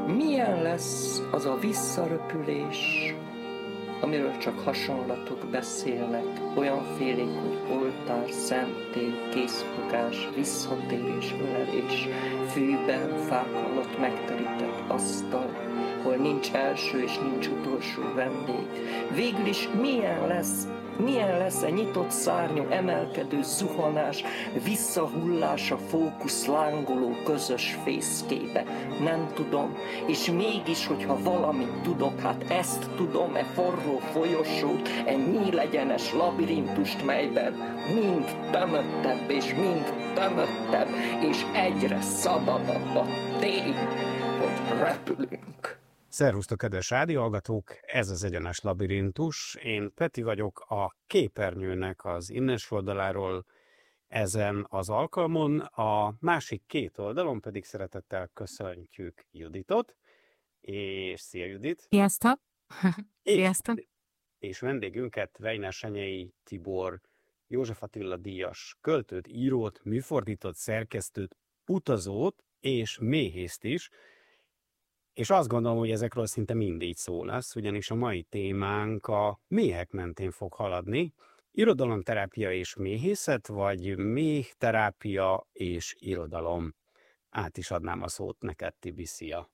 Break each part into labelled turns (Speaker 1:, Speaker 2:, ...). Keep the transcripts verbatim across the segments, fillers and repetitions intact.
Speaker 1: Milyen lesz az a visszaröpülés, amiről csak hasonlatok beszélnek, olyan félék, hogy oltár, szentély, készfogás, visszatérés, ölelés, fűben, fák alatt megterített asztal, hol nincs első és nincs utolsó vendég. Végül is milyen lesz, milyen lesz a nyitott szárnyú, emelkedő zuhanás, visszahullás a fókusz lángoló közös fészkébe? Nem tudom, és mégis, hogyha valamit tudok, hát ezt tudom, e forró folyosót, e nyílegyenes labirintust, melyben mind tömöttebb és mind tömöttebb, és egyre szabadabb a tény, hogy repülünk.
Speaker 2: Szervusztok, kedves rádióhallgatók! Ez az Egyenes Labirintus. Én Peti vagyok, a képernyőnek az innes oldaláról ezen az alkalmon. A másik két oldalon pedig szeretettel köszöntjük Juditot. És szia, Judit!
Speaker 3: Sziasztok!
Speaker 2: Sziasztok! És, és vendégünket, Vejner-Senyei Tibor, József Attila díjas költőt, írót, műfordítót, szerkesztőt, utazót és méhészt is. És azt gondolom, hogy ezekről szinte mindig szó lesz, ugyanis a mai témánk a méhek mentén fog haladni. Irodalomterápia és méhészet, vagy méhterápia és irodalom. Át is adnám a szót neked, Tibi, szia!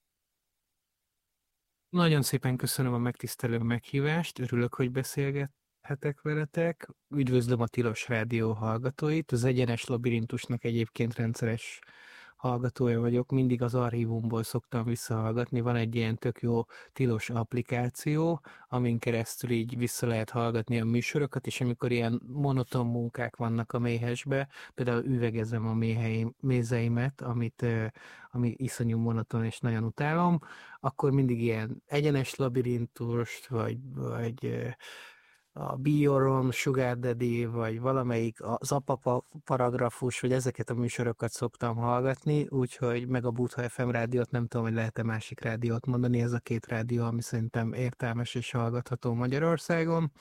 Speaker 4: Nagyon szépen köszönöm a megtisztelő meghívást, örülök, hogy beszélgethetek veletek. Üdvözlöm a Tilos Rádió hallgatóit, az Egyenes Labirintusnak egyébként rendszeres hallgatója vagyok, mindig az archívumból szoktam visszahallgatni, van egy ilyen tök jó tilos applikáció, amin keresztül így vissza lehet hallgatni a műsorokat, és amikor ilyen monoton munkák vannak a méhesbe, például üvegezem a méheim, mézeimet, amit, ami iszonyú monoton és nagyon utálom, akkor mindig ilyen egyenes labirintust, vagy, vagy a Biorom, Sugar Daddy, vagy valamelyik az apa paragrafus, vagy ezeket a műsorokat szoktam hallgatni, úgyhogy meg a Butha ef em rádiót, nem tudom, hogy lehet-e másik rádiót mondani, ez a két rádió, ami szerintem értelmes és hallgatható Magyarországon.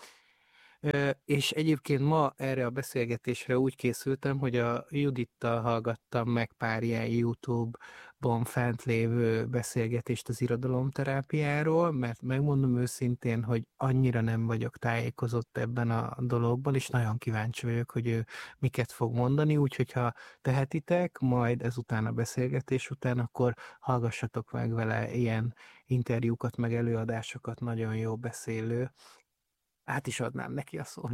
Speaker 4: És egyébként ma erre a beszélgetésre úgy készültem, hogy a Judittal hallgattam meg pár ilyen YouTube-ban fent lévő beszélgetést az irodalomterápiáról, mert megmondom őszintén, hogy annyira nem vagyok tájékozott ebben a dologban, és nagyon kíváncsi vagyok, hogy ő miket fog mondani, úgyhogy ha tehetitek, majd ezután a beszélgetés után, akkor hallgassatok meg vele ilyen interjúkat, meg előadásokat, nagyon jó beszélő. Át is adnám neki a szót.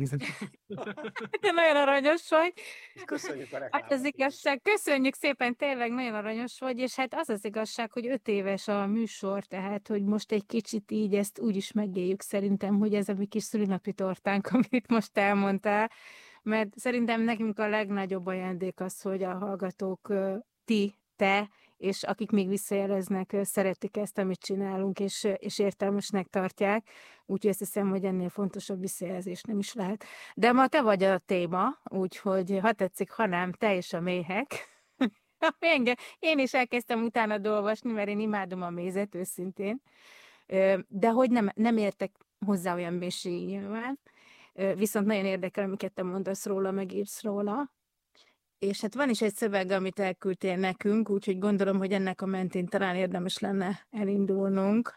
Speaker 3: Te nagyon aranyos vagy.
Speaker 2: Köszönjük a
Speaker 3: Hát az igazság, köszönjük szépen, tényleg nagyon aranyos vagy, és hát az az igazság, hogy öt éves a műsor, tehát, hogy most egy kicsit így ezt úgy is megéljük szerintem, hogy ez a mi kis szülinapi tortánk, amit most elmondtál, mert szerintem nekünk a legnagyobb ajándék az, hogy a hallgatók, ti, te, és akik még visszajeleznek, szeretik ezt, amit csinálunk, és, és értelmesnek tartják. Úgyhogy azt hiszem, hogy ennél fontosabb visszajelzés nem is lehet. De ma te vagy a téma, úgyhogy ha tetszik, ha nem, te és a méhek. Én is elkezdtem utána olvasni, mert én imádom a mézet, őszintén. De hogy nem, nem értek hozzá olyan mélységig nyilván. Viszont nagyon érdekel, amiket te mondasz róla, meg írsz róla. És hát van is egy szöveg, amit elküldtél nekünk, úgyhogy gondolom, hogy ennek a mentén talán érdemes lenne elindulnunk.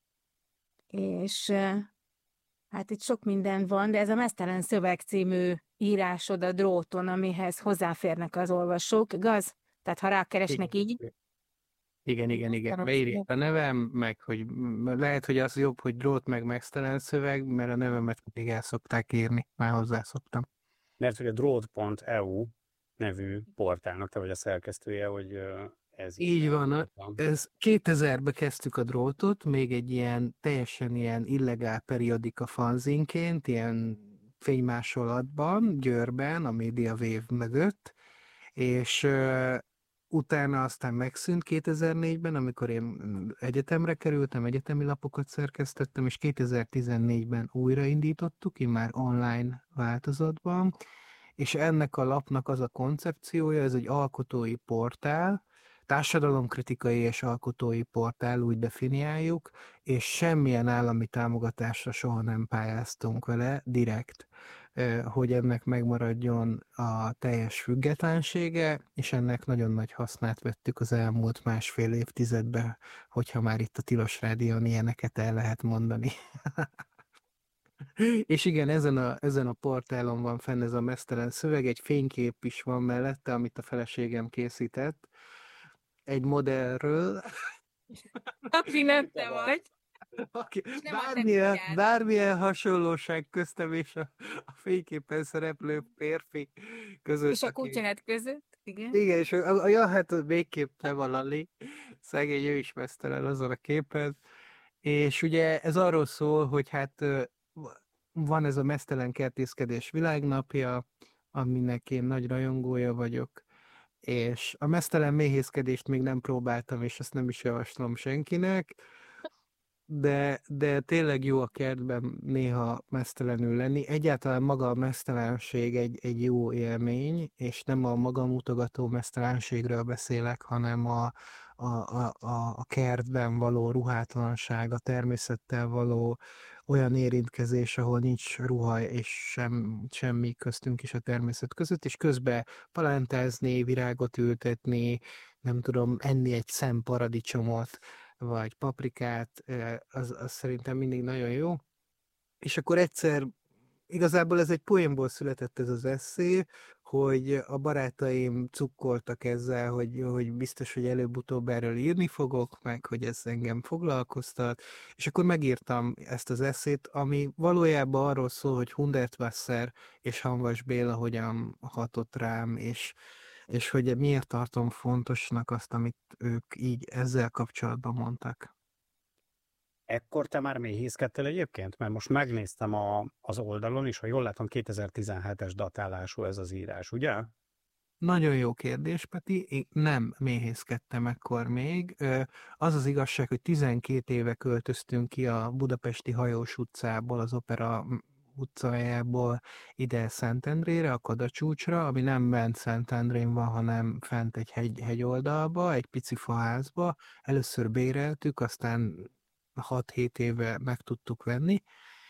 Speaker 3: És hát itt sok minden van, de ez a Meztelen Szöveg című írásod a dróton, amihez hozzáférnek az olvasók, igaz? Tehát ha rákeresnek így.
Speaker 4: Igen, igen, igen. Beírják a nevem, meg hogy lehet, hogy az jobb, hogy drót meg Meztelen Szöveg, mert a nevemet még el szokták írni, már hozzászoktam.
Speaker 2: Mert hogy a drót pont e u nevű portálnak, te vagy a szerkesztője, hogy ez
Speaker 4: így is van. van. Ez kétezerben kezdtük a drótot, még egy ilyen teljesen ilyen illegál periodika fanzinként, ilyen fénymásolatban, Győrben, a Media Wave mögött, és uh, utána aztán megszűnt kétezer-négyben, amikor én egyetemre kerültem, egyetemi lapokat szerkesztettem, és kétezer-tizennégyben újraindítottuk, immár online változatban, és ennek a lapnak az a koncepciója, ez egy alkotói portál, társadalomkritikai és alkotói portál, úgy definiáljuk, és semmilyen állami támogatásra soha nem pályáztunk vele direkt. hogy ennek megmaradjon a teljes függetlensége, és ennek nagyon nagy hasznát vettük az elmúlt másfél évtizedben, hogyha már itt a Tilos Rádión ilyeneket el lehet mondani. És igen, ezen a, ezen a portálon van fenn ez a meztelen szöveg, egy fénykép is van mellette, amit a feleségem készített, egy modellről.
Speaker 3: Aki nem te vagy.
Speaker 4: Aki, bármilyen, bármilyen hasonlóság köztem és a, a fényképen szereplő férfi között.
Speaker 3: És a kutyád között, igen.
Speaker 4: Igen, és a, a, ja, hát végképp te van Lali, szegény, ő is meztelen azon a képen. És ugye ez arról szól, hogy hát van ez a meztelen kertészkedés világnapja, aminek én nagy rajongója vagyok, és a meztelen méhészkedést még nem próbáltam, és ezt nem is javaslom senkinek, de, de tényleg jó a kertben néha meztelenül lenni. Egyáltalán maga a meztelenség egy, egy jó élmény, és nem a magamutogató meztelenségről beszélek, hanem a, a, a, a kertben való ruhátlanság, a természettel való olyan érintkezés, ahol nincs ruha és sem, semmi köztünk is a természet között, és közben palántázni, virágot ültetni, nem tudom, enni egy szem paradicsomot, vagy paprikát, az, az szerintem mindig nagyon jó. És akkor egyszer, igazából ez egy poénból született ez az esszé, hogy a barátaim cukkoltak ezzel, hogy, hogy biztos, hogy előbb-utóbb erről írni fogok, meg hogy ez engem foglalkoztat, és akkor megírtam ezt az esszét, ami valójában arról szól, hogy Hundertwasser és Hamvas Béla hogyan hatott rám, és és hogy miért tartom fontosnak azt, amit ők így ezzel kapcsolatban mondtak.
Speaker 2: Ekkor te már méhészkedtél egyébként? Mert most megnéztem a, az oldalon, és ha jól látom, kétezer-tizenhetes datálású ez az írás, ugye?
Speaker 4: Nagyon jó kérdés, Peti. Én nem méhészkedtem ekkor még. Az az igazság, hogy tizenkét éve költöztünk ki a budapesti Hajós utcából, az Opera utcájából ide Szentendrére, a Kadacsúcsra, ami nem bent Szentendrén van, hanem fent egy hegy, hegyoldalba, egy pici faházba. Először béreltük, aztán hat-hét éve meg tudtuk venni,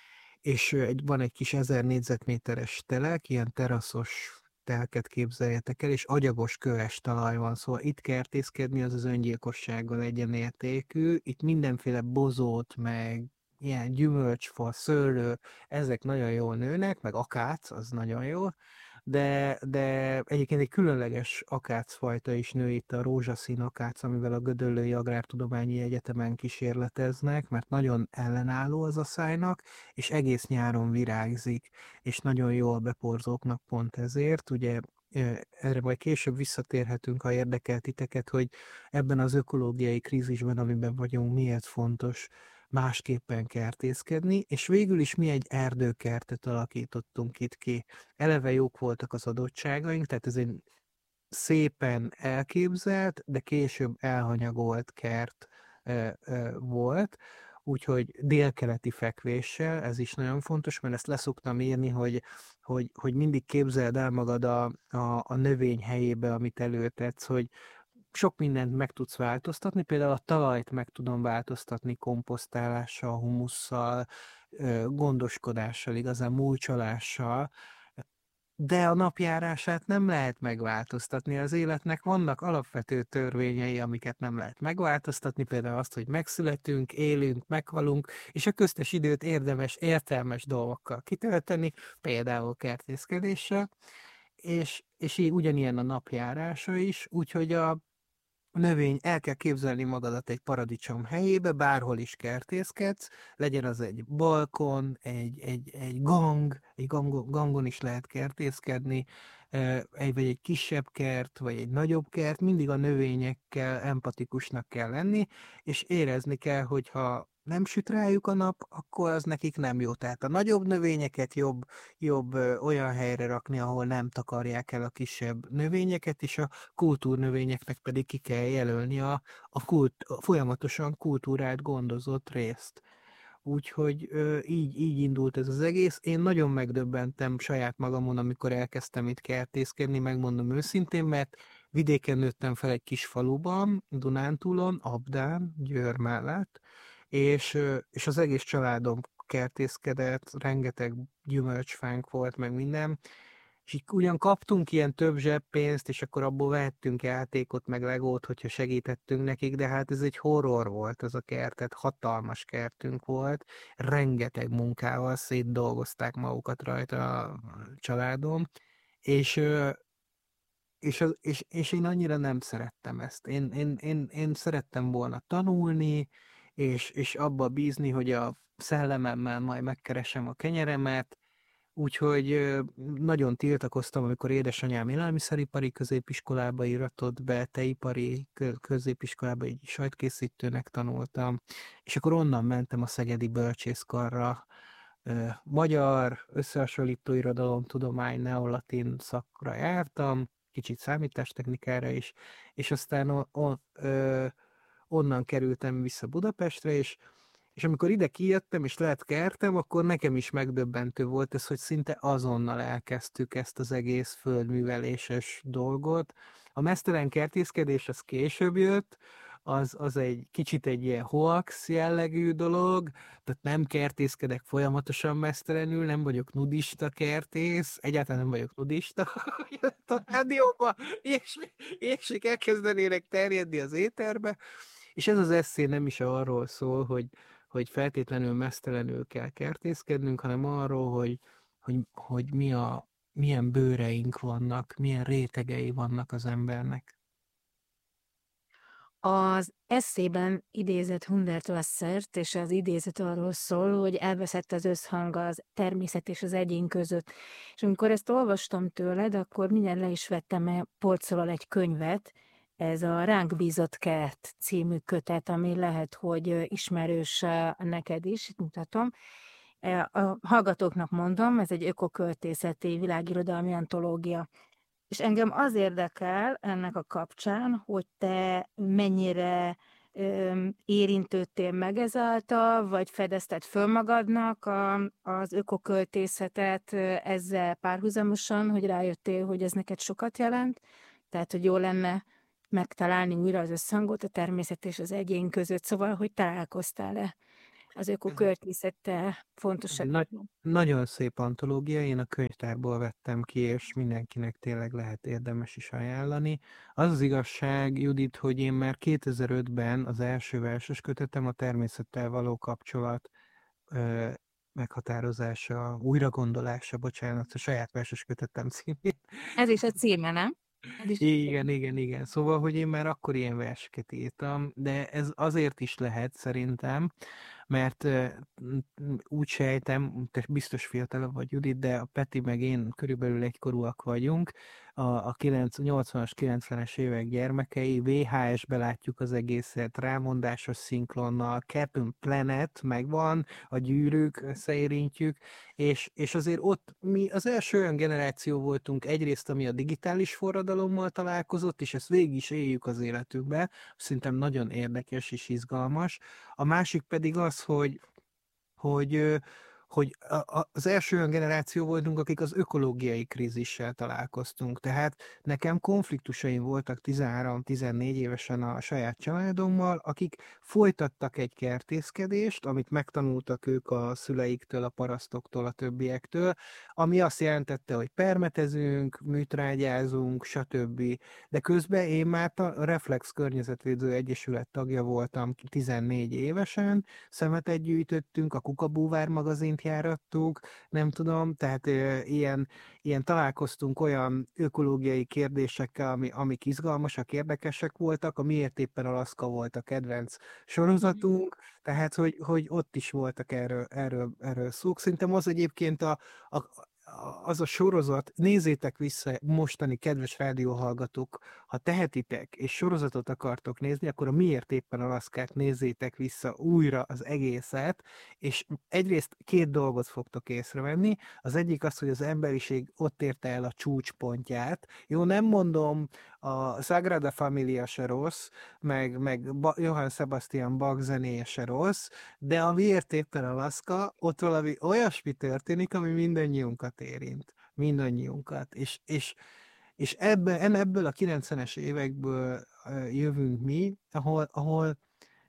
Speaker 4: és egy, van egy kis ezer négyzetméteres telek, ilyen teraszos telket képzeljetek el, és agyagos köves talaj van, szóval itt kertészkedni az az öngyilkossággal egyenértékű, itt mindenféle bozót, meg ilyen gyümölcsfa, szőlő, ezek nagyon jól nőnek, meg akác, az nagyon jó, de, de egyébként egy különleges akácfajta is nő itt, a rózsaszín akác, amivel a Gödöllői Agrártudományi Egyetemen kísérleteznek, mert nagyon ellenálló az aszálynak, és egész nyáron virágzik, és nagyon jól beporzóknak pont ezért, ugye erre majd később visszatérhetünk, ha érdekel titeket, hogy ebben az ökológiai krízisben, amiben vagyunk, miért fontos másképpen kertészkedni, és végül is mi egy erdőkertet alakítottunk itt ki. Eleve jók voltak az adottságaink, tehát ez egy szépen elképzelt, de később elhanyagolt kert e, e, volt, úgyhogy délkeleti fekvéssel, ez is nagyon fontos, mert ezt leszoktam írni, hogy, hogy, hogy mindig képzeld el magad a, a, a növény helyébe, amit előtetsz, hogy sok mindent meg tudsz változtatni, például a talajt meg tudom változtatni komposztálással, humusszal, gondoskodással, igazán múlcsolással, de a napjárását nem lehet megváltoztatni. Az életnek vannak alapvető törvényei, amiket nem lehet megváltoztatni, például azt, hogy megszületünk, élünk, meghalunk, és a köztes időt érdemes, értelmes dolgokkal kitölteni, például kertészkedéssel, és, és így ugyanilyen a napjárása is, úgyhogy a A növény, el kell képzelni magadat egy paradicsom helyébe, bárhol is kertészkedsz, legyen az egy balkon, egy, egy, egy gang, egy gangon, gangon is lehet kertészkedni, egy, vagy egy kisebb kert, vagy egy nagyobb kert, mindig a növényekkel empatikusnak kell lenni, és érezni kell, hogyha nem süt rájuk a nap, akkor az nekik nem jó. Tehát a nagyobb növényeket jobb, jobb ö, olyan helyre rakni, ahol nem takarják el a kisebb növényeket, és a kultúrnövényeknek pedig ki kell jelölni a, a, kult, a folyamatosan kultúrált, gondozott részt. Úgyhogy ö, így, így indult ez az egész. Én nagyon megdöbbentem saját magamon, amikor elkezdtem itt kertészkedni, megmondom őszintén, mert vidéken nőttem fel egy kis faluban, Dunántúlon, Abdán, Győr mellett, és, és az egész családom kertészkedett, rengeteg gyümölcsfánk volt, meg minden, és így ugyan kaptunk ilyen több zseppénzt, és akkor abból vehettünk játékot, meg legót, hogyha segítettünk nekik, de hát ez egy horror volt ez a kert, tehát hatalmas kertünk volt, rengeteg munkával szétdolgozták magukat rajta a családom, és És, az, és, és én annyira nem szerettem ezt. Én, én, én, én szerettem volna tanulni, és, és abba bízni, hogy a szellememmel majd megkeresem a kenyeremet, úgyhogy ö, nagyon tiltakoztam, amikor édesanyám élelmiszeripari középiskolába íratott be, teipari kö- középiskolába, egy sajtkészítőnek tanultam, és akkor onnan mentem a Szegedi Bölcsészkarra, ö, magyar, összehasonlító irodalom, tudomány, neolatin szakra jártam, kicsit számítástechnikára is, és aztán o, o, ö, onnan kerültem vissza Budapestre, és, és amikor ide kijöttem, és lett kertem, akkor nekem is megdöbbentő volt ez, hogy szinte azonnal elkezdtük ezt az egész földműveléses dolgot. A meztelen kertészkedés az később jött, az, az egy kicsit egy ilyen hoax jellegű dolog, tehát nem kertészkedek folyamatosan meztelenül, nem vagyok nudista kertész, egyáltalán nem vagyok nudista. A rádióban ilyesmi, ilyesmik elkezdenének terjedni az éterbe, és ez az esszé nem is arról szól, hogy, hogy feltétlenül meztelenül kell kertészkednünk, hanem arról, hogy, hogy, hogy mi a, milyen bőreink vannak, milyen rétegei vannak az embernek.
Speaker 3: Az esszében idézett Hundertwassert, és az idézet arról szól, hogy elveszett az összhang az természet és az egyén között. És amikor ezt olvastam tőled, akkor mindjárt le is vettem polcról egy könyvet, ez a Ránk bízott kert című kötet, ami lehet, hogy ismerős neked is, itt mutatom. A hallgatóknak mondom, ez egy ökoköltészeti világirodalmi antológia. És engem az érdekel ennek a kapcsán, hogy te mennyire ö, érintődtél meg ezáltal, vagy fedezted föl magadnak a, az ökoköltészetet ezzel párhuzamosan, hogy rájöttél, hogy ez neked sokat jelent, tehát, hogy jó lenne megtalálni újra az összhangot a természet és az egyén között, szóval, hogy találkoztál-e az ökoköltészettel fontos.
Speaker 4: Nagy, nagyon szép antológia, én a könyvtárból vettem ki, és mindenkinek tényleg lehet érdemes is ajánlani. Az az igazság, Judit, hogy én már kétezer-ötben az első verses kötetem a természettel való kapcsolat ö, meghatározása, újragondolása, bocsánat, a saját verses kötetem címét.
Speaker 3: Ez is a címe, nem?
Speaker 4: Igen, igen, igen. Szóval, hogy én már akkor ilyen verseket írtam, de ez azért is lehet szerintem, mert uh, úgy sejtem, te biztos fiatalabb vagy, Judit, de a Peti meg én körülbelül egykorúak vagyunk, a, a nyolcvanas, kilencvenes évek gyermekei, vé há es-be látjuk az egészet, rámondásos szinklonnal, Captain Planet megvan, a gyűrűk összeérintjük, és, és azért ott mi az első olyan generáció voltunk egyrészt, ami a digitális forradalommal találkozott, és ezt végig is éljük az életünkbe, szerintem nagyon érdekes és izgalmas. A másik pedig az, hogy, hogy, hogy az első olyan generáció voltunk, akik az ökológiai krízissel találkoztunk. Tehát nekem konfliktusaim voltak tizenhárom-tizennégy évesen a saját családommal, akik folytattak egy kertészkedést, amit megtanultak ők a szüleiktől, a parasztoktól, a többiektől, ami azt jelentette, hogy permetezünk, műtrágyázunk, stb. De közben én már a Reflex Környezetvédő Egyesület tagja voltam tizennégy évesen, szemetet gyűjtöttünk, a Kukabúvár magazint járattuk, nem tudom, tehát e, ilyen, ilyen találkoztunk olyan ökológiai kérdésekkel, ami, amik izgalmasak, érdekesek voltak, a Miért éppen Alaszka volt a kedvenc sorozatunk, tehát hogy, hogy ott is voltak erről, erről, erről szók. Szerintem az egyébként a, a az a sorozat, nézzétek vissza mostani kedves rádióhallgatók, ha tehetitek és sorozatot akartok nézni, akkor a Miért éppen Alaszkát nézzétek vissza újra az egészet, és egyrészt két dolgot fogtok észrevenni. Az egyik az, hogy az emberiség ott érte el a csúcspontját. Jó, nem mondom, a Sagrada Familia se rossz, meg, meg Johann Sebastian Bach zenéje se rossz, de a Miért éppen Alaszka, ott valami olyasmi történik, ami mindannyiunkat érint. Mindannyiunkat. És, és, és ebből, ebből a kilencvenes évekből jövünk mi, ahol, ahol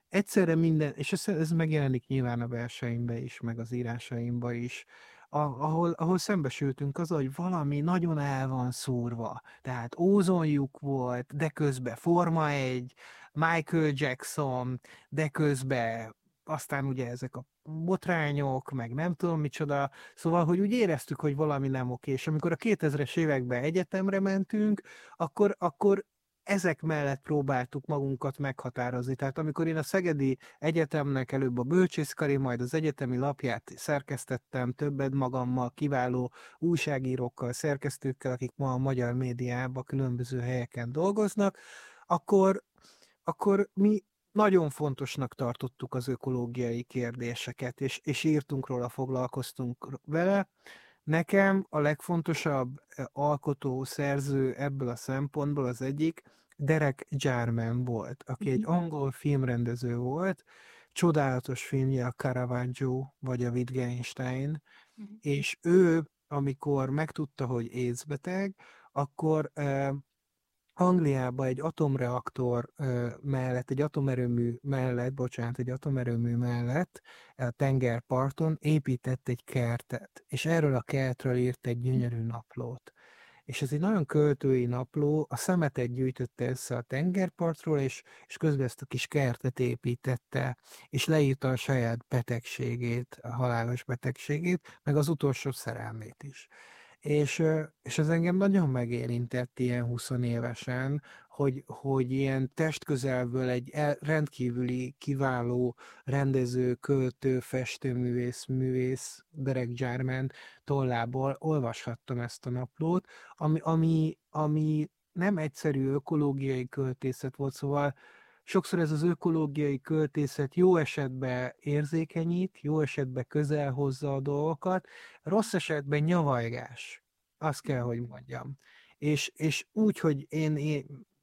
Speaker 4: egyszerre minden, és ez, ez megjelenik nyilván a verseimben is, meg az írásaimban is, a, ahol, ahol szembesültünk az, hogy valami nagyon el van szúrva. Tehát ózonjuk volt, de közben Forma egy, Michael Jackson, de közben aztán ugye ezek a botrányok, meg nem tudom micsoda, szóval, hogy úgy éreztük, hogy valami nem oké, és amikor a kétezres években egyetemre mentünk, akkor, akkor ezek mellett próbáltuk magunkat meghatározni. Tehát amikor én a Szegedi Egyetemnek előbb a bölcsészkari, majd az egyetemi lapját szerkesztettem, többet magammal, kiváló újságírókkal, szerkesztőkkel, akik ma a magyar médiában különböző helyeken dolgoznak, akkor, akkor mi nagyon fontosnak tartottuk az ökológiai kérdéseket, és, és írtunk róla, foglalkoztunk vele. Nekem a legfontosabb alkotó, szerző ebből a szempontból az egyik Derek Jarman volt, aki egy angol filmrendező volt, csodálatos filmje a Caravaggio vagy a Wittgenstein, és ő, amikor megtudta, hogy AIDS beteg, akkor eh, Angliában egy atomreaktor uh, mellett, egy atomerőmű mellett, bocsánat, egy atomerőmű mellett a tengerparton épített egy kertet, és erről a kertről írt egy gyönyörű naplót. És ez egy nagyon költői napló, a szemetet gyűjtötte össze a tengerpartról, és, és közben ezt a kis kertet építette, és leírta a saját betegségét, a halálos betegségét, meg az utolsó szerelmét is. És, és ez engem nagyon megérintett ilyen huszonévesen, hogy, hogy ilyen testközelből egy rendkívüli, kiváló rendező, költő, festőművész, művész, Derek Jarman tollából olvashattam ezt a naplót, ami, ami, ami nem egyszerű ökológiai költészet volt, szóval sokszor ez az ökológiai költészet jó esetben érzékenyít, jó esetben közel hozza a dolgokat, rossz esetben nyavajgás. Azt kell, hogy mondjam. És, és úgy, hogy én, én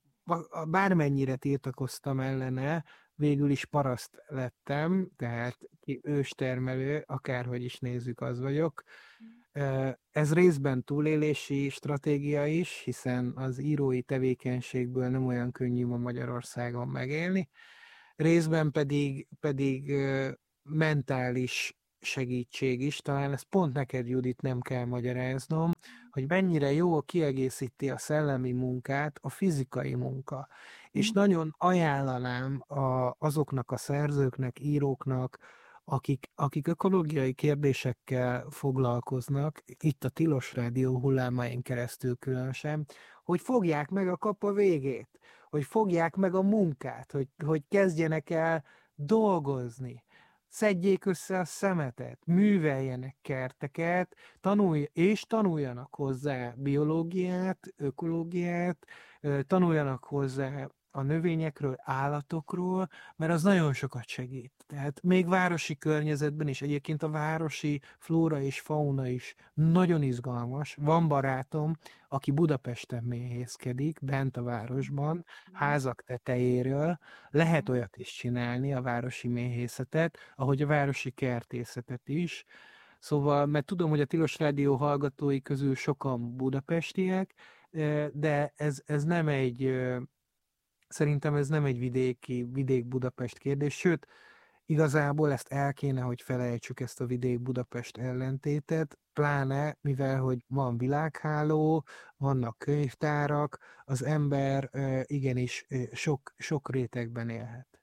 Speaker 4: bármennyire tiltakoztam ellene, végül is paraszt lettem, tehát őstermelő, akárhogy is nézzük, az vagyok. Ez részben túlélési stratégia is, hiszen az írói tevékenységből nem olyan könnyű ma Magyarországon megélni, részben pedig, pedig mentális segítség is, talán ezt pont neked, Judit, nem kell magyaráznom, hogy mennyire jó kiegészíti a szellemi munkát a fizikai munka. És nagyon ajánlanám a, azoknak a szerzőknek, íróknak, akik, akik ökológiai kérdésekkel foglalkoznak, itt a Tilos Rádió hullámain keresztül különösen, hogy fogják meg a kap a végét, hogy fogják meg a munkát, hogy, hogy kezdjenek el dolgozni, szedjék össze a szemetet, műveljenek kerteket, tanulj, és tanuljanak hozzá biológiát, ökológiát, tanuljanak hozzá a növényekről, állatokról, mert az nagyon sokat segít. Tehát még városi környezetben is, egyébként a városi flóra és fauna is nagyon izgalmas. Van barátom, aki Budapesten méhészkedik, bent a városban, házak tetejéről. Lehet olyat is csinálni, a városi méhészetet, ahogy a városi kertészetet is. Szóval, mert tudom, hogy a Tilos Rádió hallgatói közül sokan budapestiek, de ez, ez nem egy... Szerintem ez nem egy vidéki, vidék-Budapest kérdés, sőt, igazából ezt el kéne, hogy felejtsük, ezt a vidék-Budapest ellentétet, pláne, mivel, hogy van világháló, vannak könyvtárak, az ember igenis sok, sok rétegben élhet.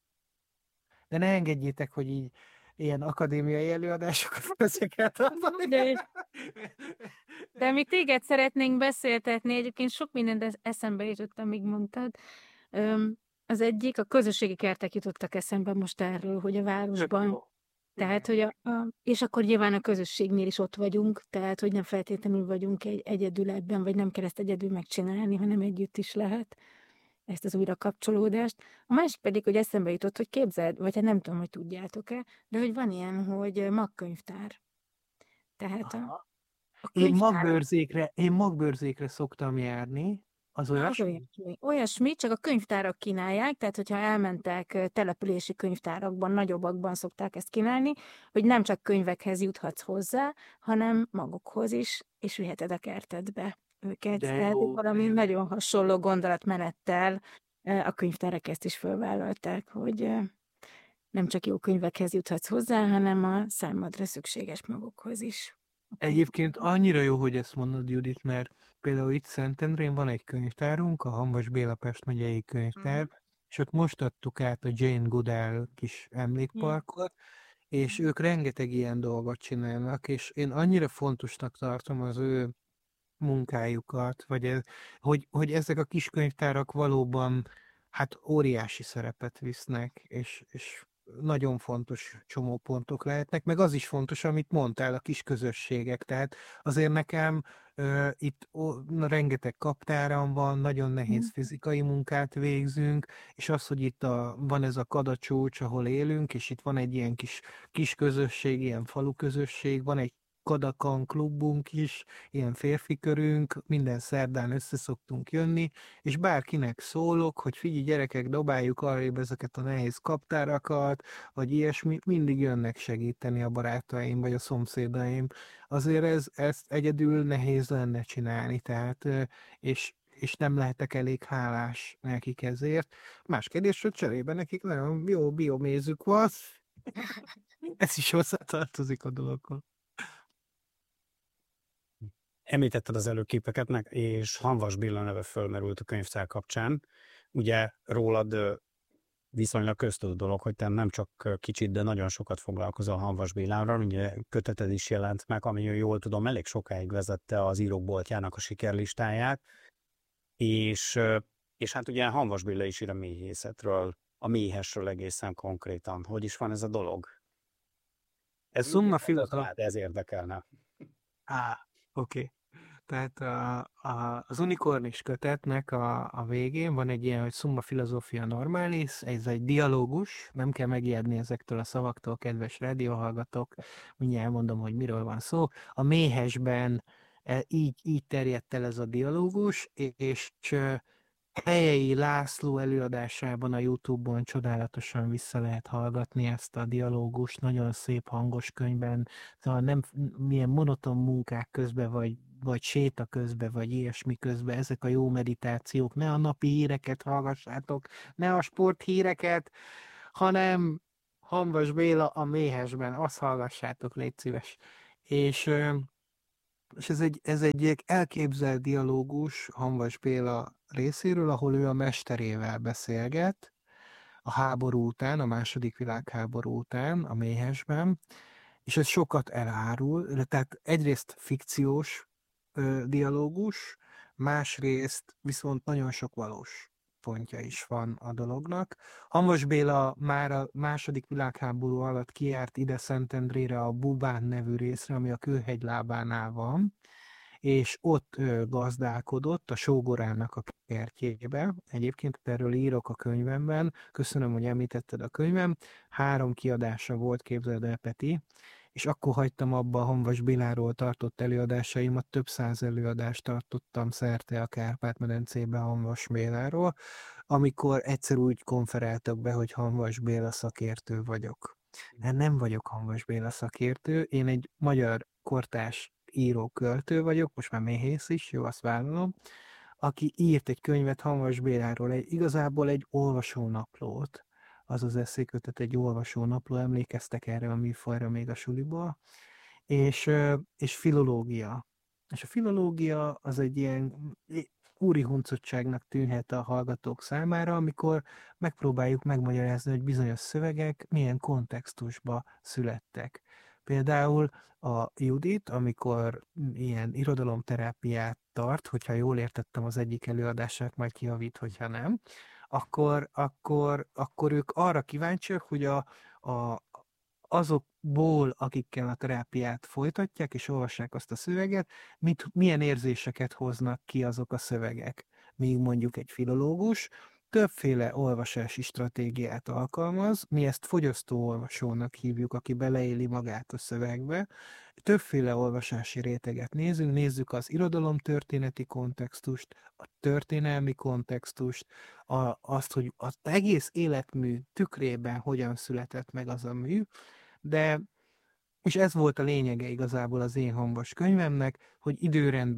Speaker 4: De ne engedjétek, hogy így ilyen akadémiai előadásokat veszek át.
Speaker 3: De, de még téged szeretnénk beszéltetni, egyébként sok mindent eszembe jutott, amíg mondtad. Az egyik, a közösségi kertek jutottak eszembe most erről, hogy a városban, tehát, hogy a, a, és akkor nyilván a közösségnél is ott vagyunk, tehát, hogy nem feltétlenül vagyunk egy, egyedül ebben, vagy nem kell ezt egyedül megcsinálni, hanem együtt is lehet ezt az újra kapcsolódást. A másik pedig, hogy eszembe jutott, hogy képzeld, vagy hát nem tudom, hogy tudjátok-e, de hogy van ilyen, hogy magkönyvtár. Tehát a,
Speaker 4: a én magbőrzékre, én magbőrzékre szoktam járni, az olyasmi?
Speaker 3: Az olyasmi. Olyasmi, csak a könyvtárak kínálják, tehát hogyha elmentek települési könyvtárakban, nagyobbakban szokták ezt kínálni, hogy nem csak könyvekhez juthatsz hozzá, hanem magukhoz is, és viheted a kertedbe őket.
Speaker 4: De
Speaker 3: tehát
Speaker 4: jó,
Speaker 3: valami nagyon hasonló gondolatmenettel a könyvtárak ezt is fölvállalták, hogy nem csak jó könyvekhez juthatsz hozzá, hanem a számodra szükséges magukhoz is.
Speaker 4: Egyébként annyira jó, hogy ezt mondod, Judit, mert például itt Szentendrén van egy könyvtárunk, a Hamvas Béla Pest megyei könyvtár, mm. és ott most adtuk át a Jane Goodall kis emlékparkot, mm. és ők rengeteg ilyen dolgot csinálnak, és én annyira fontosnak tartom az ő munkájukat, vagy ez, hogy, hogy ezek a kis könyvtárak valóban hát óriási szerepet visznek, és, és nagyon fontos csomópontok lehetnek, meg az is fontos, amit mondtál, a kis közösségek, tehát azért nekem uh, itt ó, rengeteg kaptáram van, nagyon nehéz fizikai munkát végzünk, és az, hogy itt a, van ez a Kadacsúcs, ahol élünk, és itt van egy ilyen kis, kis közösség, ilyen falu közösség, van egy Kadakan klubunk is, ilyen férfi körünk, minden szerdán össze szoktunk jönni, és bárkinek szólok, hogy figyelj gyerekek, dobáljuk arrébb ezeket a nehéz kaptárakat, vagy ilyesmi, mindig jönnek segíteni a barátaim, vagy a szomszédaim. Azért ez, ezt egyedül nehéz lenne csinálni, tehát, és, és nem lehetek elég hálás nekik ezért. Más kérdés, hogy cserébe nekik nagyon jó biomézük van, ez is hozzátartozik a dologhoz.
Speaker 2: Említetted az előképeket, és Hamvas Béla neve fölmerült a könyvtár kapcsán. Ugye rólad viszonylag köztudott dolog, hogy te nem csak kicsit, de nagyon sokat foglalkozol Hamvas Bélával. Ugye köteted is jelent meg, ami jól tudom, elég sokáig vezette az írók boltjának a sikerlistáját, és, és hát ugye Hamvas Béla is ír a méhészetről, a méhesről egészen konkrétan. Hogy is van ez a dolog? Ez
Speaker 4: Summa filozofia.
Speaker 2: Ez érdekelne.
Speaker 4: Á, oké. Okay. Tehát a, a, az unikornis kötetnek a, a végén van egy ilyen, hogy Summa Philosophia Normalis, ez egy dialógus, nem kell megijedni ezektől a szavaktól, kedves rádióhallgatók, mindjárt elmondom, hogy miről van szó. A méhesben így, így terjedt el ez a dialógus, és Helyei László előadásában a YouTube-on csodálatosan vissza lehet hallgatni ezt a dialógust, nagyon szép hangos könyvben, szóval nem milyen monoton munkák közben, vagy, vagy séta közben, vagy ilyesmi közben, ezek a jó meditációk, ne a napi híreket hallgassátok, ne a sporthíreket, hanem Hamvas Béla a méhesben, azt hallgassátok, légy szíves. És... És ez egy, ez egy elképzelt dialógus Hamvas Béla részéről, ahol ő a mesterével beszélget a háború után, a második világháború után, a méhesben, és ez sokat elárul, tehát egyrészt fikciós ö, dialógus, másrészt viszont nagyon sok valós pontja is van a dolognak. Hamvas Béla már a második világháború alatt kijárt ide Szentendrére a Bubán nevű részre, ami a Kőhegylábánál van, és ott ö, gazdálkodott a sógorának a kertjébe. Egyébként erről írok a könyvemben, köszönöm, hogy említetted a könyvem. Három kiadása volt, képzeld el, Peti, és akkor hagytam abba a Hamvas Béláról tartott előadásaimat, több száz előadást tartottam szerte a Kárpát-medencében Hamvas Béláról, amikor egyszer úgy konferáltak be, hogy Hamvas Béla szakértő vagyok. Hát nem vagyok Hamvas Béla szakértő, én egy magyar kortárs író, költő vagyok, most már méhész is, jó, azt vállalom, aki írt egy könyvet Hamvas Béláról, egy, igazából egy olvasónaplót, az az eszékötet egy olvasónapló, emlékeztek erre a műfajra még a suliból, és, és filológia. És a filológia az egy ilyen úri huncottságnak tűnhet a hallgatók számára, amikor megpróbáljuk megmagyarázni, hogy bizonyos szövegek milyen kontextusba születtek. Például a Judit, amikor ilyen irodalomterápiát tart, hogyha jól értettem az egyik előadását, majd kijavít, hogyha nem, akkor, akkor, akkor ők arra kíváncsiak, hogy a, a, azokból, akikkel a terápiát folytatják, és olvassák azt a szöveget, mit, milyen érzéseket hoznak ki azok a szövegek. Míg mondjuk egy filológus többféle olvasási stratégiát alkalmaz, mi ezt fogyasztó-olvasónak hívjuk, aki beleéli magát a szövegbe. Többféle olvasási réteget nézünk, nézzük az irodalomtörténeti kontextust, a történelmi kontextust, a, azt, hogy az egész életmű tükrében hogyan született meg az a mű, de, és ez volt a lényege igazából az én Hamvas könyvemnek, hogy időrendben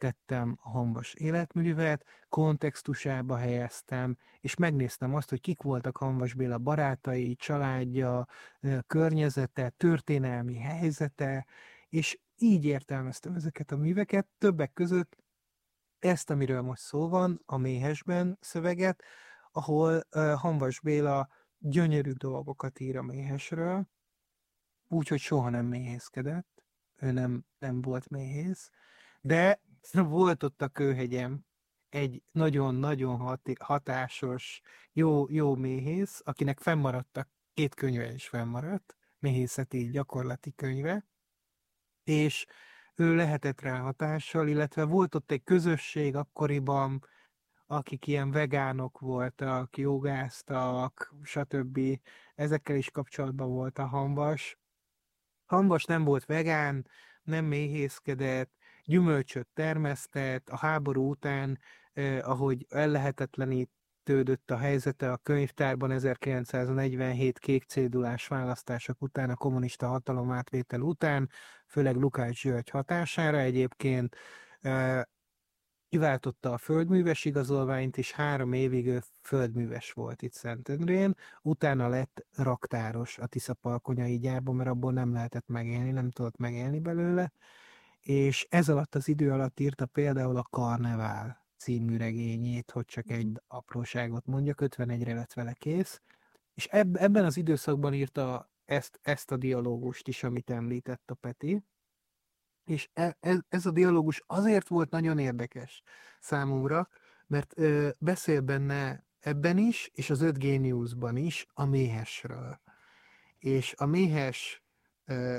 Speaker 4: tettem a Hamvas életművet, kontextusába helyeztem, és megnéztem azt, hogy kik voltak Hamvas Béla barátai, családja, környezete, történelmi helyzete, és így értelmeztem ezeket a műveket, többek között ezt, amiről most szó van, a Méhesben szöveget, ahol uh, Hamvas Béla gyönyörű dolgokat ír a méhesről, úgyhogy soha nem méhészkedett, ő nem, nem volt méhész, de volt ott a Kőhegyem egy nagyon-nagyon hat- hatásos, jó, jó méhész, akinek fennmaradtak, két könyve is fennmaradt, méhészeti gyakorlati könyve, és ő lehetett rá hatással, illetve volt ott egy közösség akkoriban, akik ilyen vegánok voltak, jogáztak, stb. Ezekkel is kapcsolatban volt a Hamvas. Hamvas nem volt vegán, nem méhészkedett, gyümölcsöt termesztett, a háború után, eh, ahogy ellehetetlenítődött a helyzete a könyvtárban ezerkilencszáznegyvenhét kék cédulás választások után, a kommunista hatalomátvétel után, főleg Lukács György hatására egyébként, eh, kiváltotta a földműves igazolványt, és három évig ő földműves volt itt Szentendrén, utána lett raktáros a Tiszapalkonyai gyárban, mert abból nem lehetett megélni, nem tudott megélni belőle, és ez alatt az idő alatt írta például a Karnevál című regényét, hogy csak egy apróságot mondjak, ötvenegyre lett vele kész, és eb- ebben az időszakban írta ezt, ezt a dialógust is, amit említett a Peti, és e- ez, ez a dialógus azért volt nagyon érdekes számomra, mert ö, beszél benne ebben is, és az öt géniuszban is a méhesről. És a méhes ö,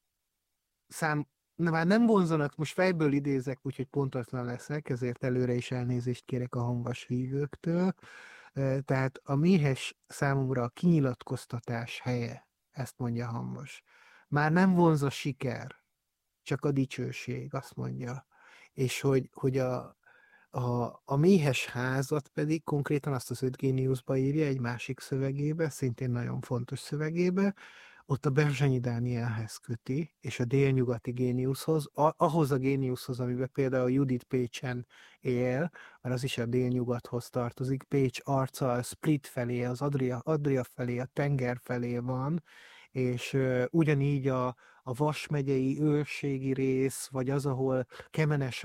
Speaker 4: szám, na már nem vonzanak, most fejből idézek, úgyhogy pontatlan leszek, ezért előre is elnézést kérek a Hamvas hívőktől. Ö, tehát a méhes számomra a kinyilatkoztatás helye, ezt mondja Hamvas. Már nem vonz a siker, csak a dicsőség, azt mondja. És hogy, hogy a, a, a méhes házat pedig konkrétan azt az öt géniuszba írja egy másik szövegébe, szintén nagyon fontos szövegébe, ott a Berzsenyi Dánielhez köti, és a délnyugati géniuszhoz, a, ahhoz a géniuszhoz, amiben például Judit Pécsen él, mert az is a délnyugathoz tartozik, Pécs arca a Split felé, az Adria, Adria felé, a tenger felé van, és uh, ugyanígy a, a Vas megyei őrségi rész, vagy az, ahol Kemenes